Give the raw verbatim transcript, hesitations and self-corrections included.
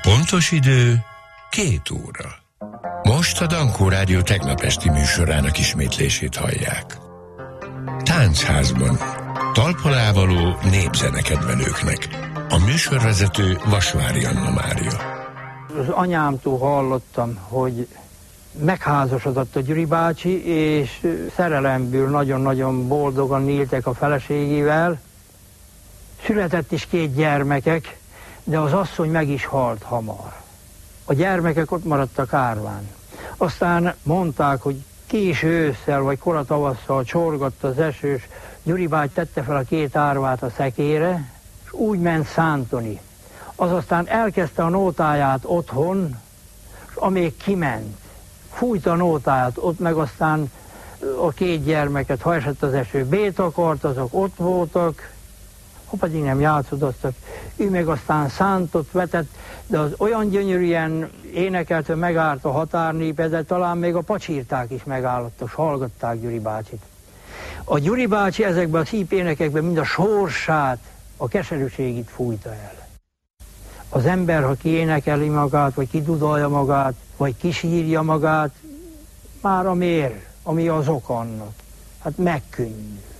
Pontos idő két óra. Most a Dankó Rádió tegnap esti műsorának ismétlését hallják. Táncházban. Talpalávaló népzenekedvelőknek. A műsorvezető Vasvári Anna Mária. Az anyámtól hallottam, hogy megházasodott a Gyuri bácsi, és szerelemből nagyon-nagyon boldogan éltek a feleségével. Született is két gyermekek, de az asszony meg is halt hamar. A gyermekek ott maradtak árván. Aztán mondták, hogy késő ősszel vagy kora tavasszal csorgott az esős, Gyuri bácsi tette fel a két árvát a szekére, és úgy ment szántoni. Az aztán elkezdte a nótáját otthon, és amíg kiment, fújta a nótáját, ott meg aztán a két gyermeket, ha esett az eső, bét akart, azok ott voltak, ha pedig nem játszodoztak, ő meg aztán szántott, vetett, de az olyan gyönyörűen énekelt, hogy megállt a határnépe, de talán még a pacsírták is megállottak, és hallgatták Gyuri bácsit. A Gyuri bácsi ezekben a szép énekekben mind a sorsát, a keserűségét fújta el. Az ember, ha kiénekeli magát, vagy kidudolja magát, vagy kisírja magát, már a mér, ami az ok annak, hát megkönnyű.